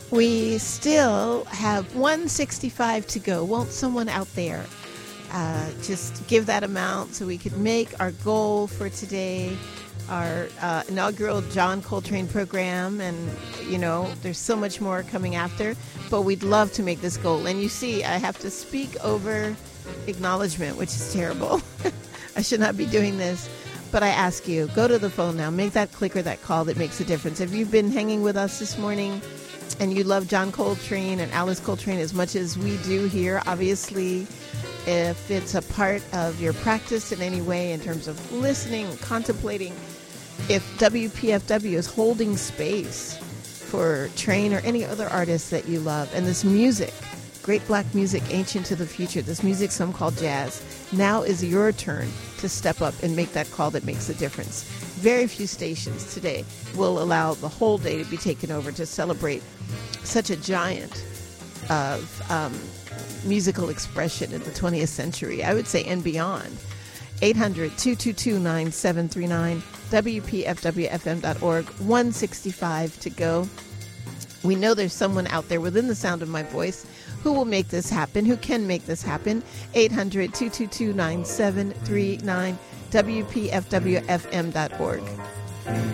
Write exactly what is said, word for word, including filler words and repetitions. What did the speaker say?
We still have one sixty-five to go. Won't someone out there uh, just give that amount so we could make our goal for today, our uh, inaugural John Coltrane program? And, you know, there's so much more coming after, but we'd love to make this goal. And you see, I have to speak over acknowledgement, which is terrible. I should not be doing this. But I ask you, go to the phone now. Make that click or that call that makes a difference. Have you been hanging with us this morning and you love John Coltrane and Alice Coltrane as much as we do here? Obviously, if it's a part of your practice in any way in terms of listening, contemplating, if W P F W is holding space for Train or any other artists that you love, and this music, great black music, ancient to the future, this music some call jazz, now is your turn to step up and make that call that makes a difference. Very few stations today will allow the whole day to be taken over to celebrate such a giant of um, musical expression in the twentieth century, I would say, and beyond. eight hundred, two two two, nine seven three nine, W P F W F M dot org, one sixty-five to go. We know there's someone out there within the sound of my voice who will make this happen, who can make this happen. eight hundred, two two two, nine seven three nine, W P F W F M dot org.